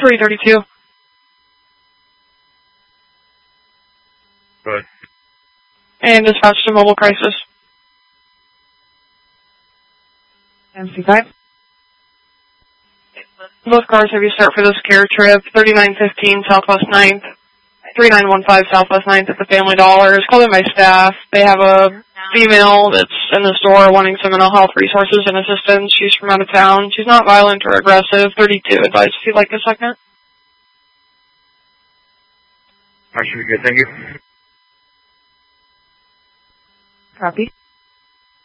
332. Good. And dispatch to mobile crisis. MC5. Both cars have you start for this care trip. 3915 Southwest 9th. 3915 Southwest 9th at the Family Dollar. It's called in by staff. They have a female that's in the store wanting some mental health resources and assistance. She's from out of town. She's not violent or aggressive. 32 advised if you'd like a second. I should be good, thank you. Copy.